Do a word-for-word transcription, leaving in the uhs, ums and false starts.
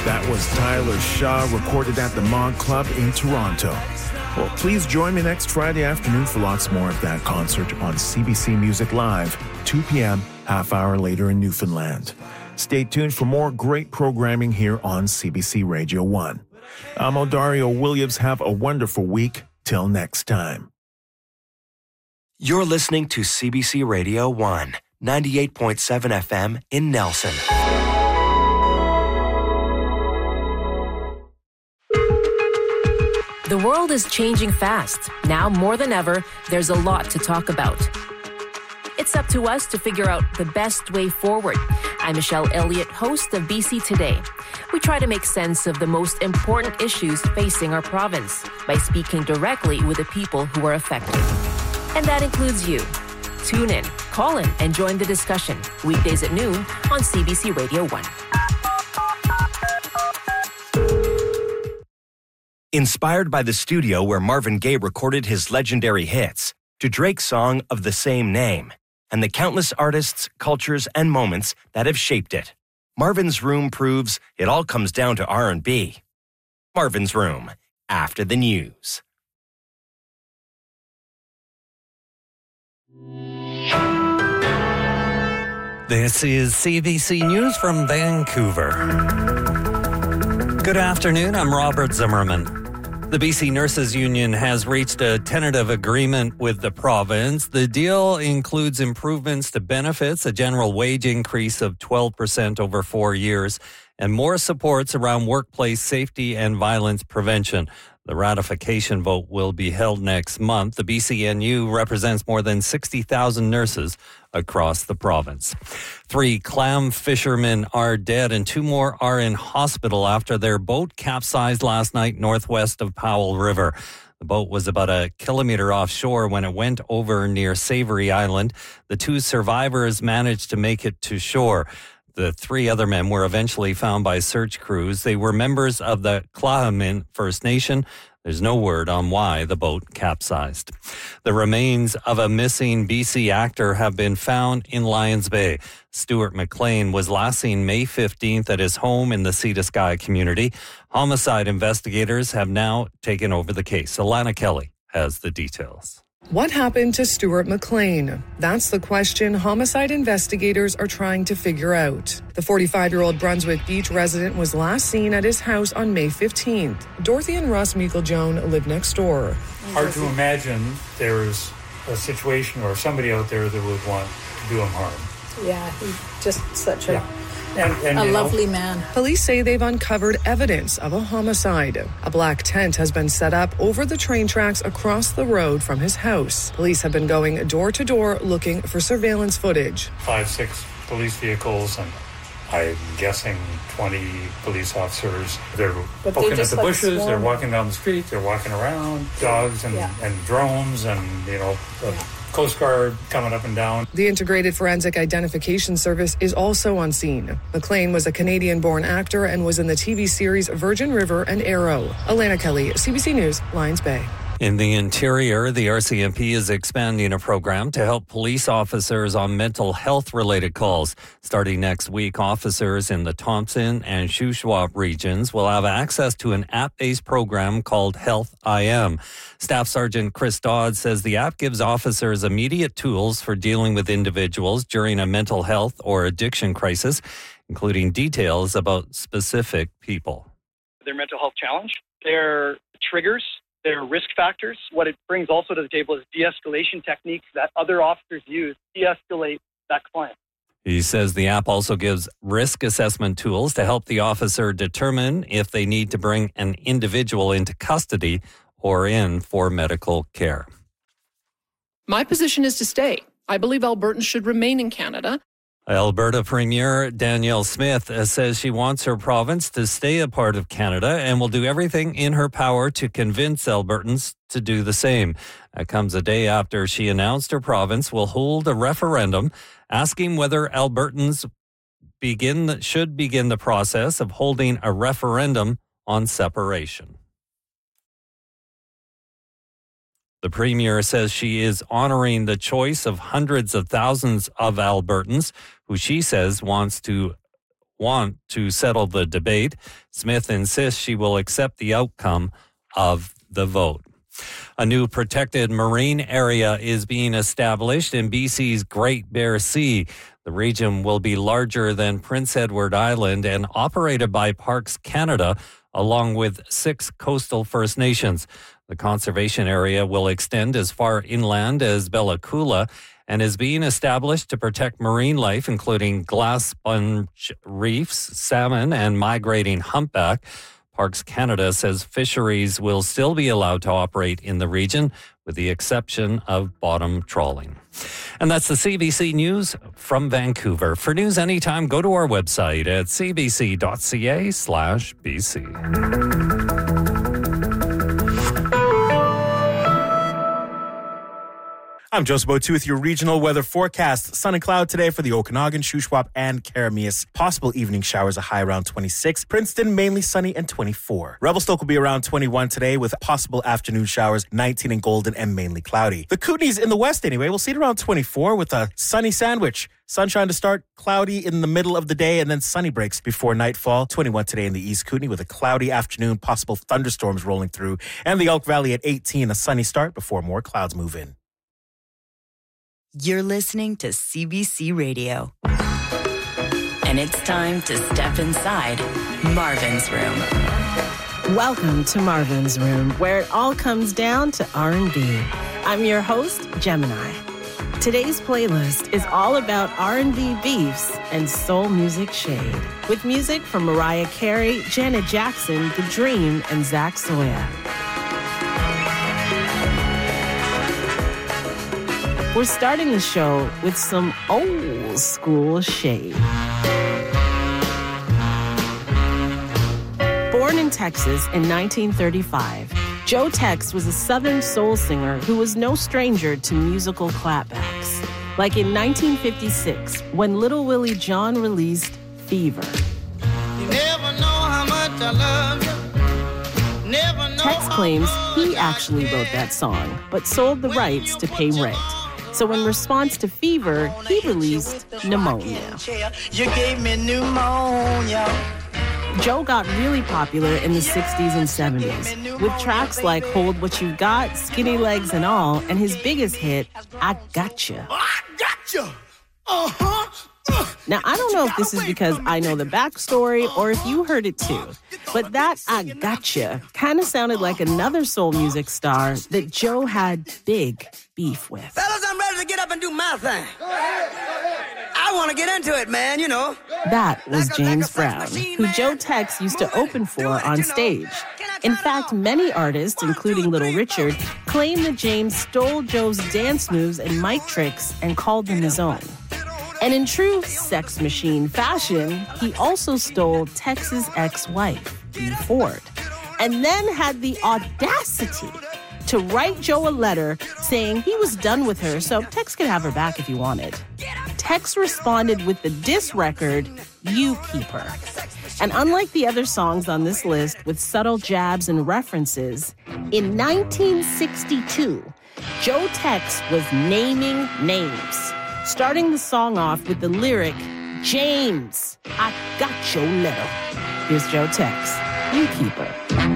That was Tyler Shaw, recorded at the Mog Club in Toronto. Well, please join me next Friday afternoon for lots more of that concert on C B C Music Live, two p.m., half hour later in Newfoundland. Stay tuned for more great programming here on C B C Radio one. I'm Odario Williams. Have a wonderful week. Till next time. You're listening to C B C Radio one, ninety-eight point seven F M in Nelson. The world is changing fast. Now more than ever, there's a lot to talk about. It's up to us to figure out the best way forward. I'm Michelle Elliott, host of B C Today. We try to make sense of the most important issues facing our province by speaking directly with the people who are affected. And that includes you. Tune in, call in, and join the discussion. Weekdays at noon on C B C Radio one. Inspired by the studio where Marvin Gaye recorded his legendary hits, to Drake's song of the same name, and the countless artists, cultures, and moments that have shaped it, Marvin's Room proves it all comes down to R and B. Marvin's Room, after the news. This is C B C News from Vancouver. Good afternoon, I'm Robert Zimmerman. The B C Nurses Union has reached a tentative agreement with the province. The deal includes improvements to benefits, a general wage increase of twelve percent over four years, and more supports around workplace safety and violence prevention. The ratification vote will be held next month. The B C N U represents more than sixty thousand nurses across the province. Three clam fishermen are dead and two more are in hospital after their boat capsized last night northwest of Powell River. The boat was about a kilometer offshore when it went over near Savory Island. The two survivors managed to make it to shore. The three other men were eventually found by search crews. They were members of the Clahamin First Nation. There's no word on why the boat capsized. The remains of a missing B C actor have been found in Lions Bay. Stuart McLean was last seen May fifteenth at his home in the Sea to Sky community. Homicide investigators have now taken over the case. Alana Kelly has the details. What happened to Stuart McLean? That's the question homicide investigators are trying to figure out. The forty-five-year-old Brunswick Beach resident was last seen at his house on May fifteenth. Dorothy and Russ Meikle-Jones live next door. Hard to imagine there's a situation or somebody out there that would want to do him harm. Yeah, he's just such a... Yeah. And, and, a you know, lovely man. Police say they've uncovered evidence of a homicide. A black tent has been set up over the train tracks across the road from his house. Police have been going door to door looking for surveillance footage. Five, six police vehicles, and I'm guessing twenty police officers. They're But poking they at the like bushes, swarm. they're walking down the street, they're walking around, dogs and, Yeah. and drones and, you know, the Yeah. Coast Guard coming up and down. The Integrated Forensic Identification Service is also on scene. McLean was a Canadian-born actor and was in the T V series Virgin River and Arrow. Alana Kelly, C B C News, Lions Bay. In the interior, the R C M P is expanding a program to help police officers on mental health-related calls. Starting next week, officers in the Thompson and Shuswap regions will have access to an app-based program called Health I M. Staff Sergeant Chris Dodd says the app gives officers immediate tools for dealing with individuals during a mental health or addiction crisis, including details about specific people. Their mental health challenge, their triggers, their risk factors. What it brings also to the table is de-escalation techniques that other officers use to de-escalate that client. He says the app also gives risk assessment tools to help the officer determine if they need to bring an individual into custody or in for medical care. My position is to stay. I believe Albertans should remain in Canada. Alberta Premier Danielle Smith says she wants her province to stay a part of Canada and will do everything in her power to convince Albertans to do the same. That comes a day after she announced her province will hold a referendum asking whether Albertans begin should begin the process of holding a referendum on separation. The Premier says she is honoring the choice of hundreds of thousands of Albertans who she says wants to want to settle the debate. Smith insists she will accept the outcome of the vote. A new protected marine area is being established in B C's Great Bear Sea. The region will be larger than Prince Edward Island and operated by Parks Canada, along with six coastal First Nations. The conservation area will extend as far inland as Bella Coola and is being established to protect marine life, including glass sponge reefs, salmon, and migrating humpback. Parks Canada says fisheries will still be allowed to operate in the region, with the exception of bottom trawling. And that's the C B C News from Vancouver. For news anytime, go to our website at cbc.ca slash BC. I'm Joseph Botu with your regional weather forecast. Sun and cloud today for the Okanagan, Shuswap, and Karamias. Possible evening showers, a high around twenty-six. Princeton, mainly sunny and twenty-four. Revelstoke will be around twenty-one today with possible afternoon showers, nineteen in Golden and mainly cloudy. The Kootenays in the west anyway, we'll see it around twenty-four with a sunny sandwich. Sunshine to start, cloudy in the middle of the day, and then sunny breaks before nightfall. twenty-one today in the East Kootenay with a cloudy afternoon, possible thunderstorms rolling through. And the Elk Valley at eighteen, a sunny start before more clouds move in. You're listening to C B C Radio. And it's time to step inside Marvin's Room. Welcome to Marvin's Room, where it all comes down to R and B. I'm your host, Gemini. Today's playlist is all about R and B beefs and soul music shade, with music from Mariah Carey, Janet Jackson, The Dream, and Zach Soya. We're starting the show with some old school shade. Born in Texas in nineteen thirty-five, Joe Tex was a Southern soul singer who was no stranger to musical clapbacks. Like in nineteen fifty-six, when Little Willie John released Fever. You never know how much I love you. Never know Tex claims he actually wrote that song, but sold the rights to pay rent. So in response to Fever, he released Pneumonia. You gave me pneumonia. Joe got really popular in the sixties and seventies with tracks like Hold What You Got, Skinny Legs and All, and his biggest hit, I Gotcha. I gotcha. Uh-huh. Now, I don't know if this is because I know the backstory or if you heard it too, but that I Gotcha kind of sounded like another soul music star that Joe had big beef with. Fellas, I'm ready to get up and do my thing. I want to get into it, man, you know. That was James Brown, who Joe Tex used to open for on stage. In fact, many artists, including Little Richard, claim that James stole Joe's dance moves and mic tricks and called them his own. And in true Sex Machine fashion, he also stole Tex's ex-wife, Dee Ford, and then had the audacity to write Joe a letter saying he was done with her so Tex could have her back if he wanted. Tex responded with the diss record, You Keep Her. And unlike the other songs on this list with subtle jabs and references, in nineteen sixty-two, Joe Tex was naming names, starting the song off with the lyric, James, I got your letter. Here's Joe Tex, You Keep Her.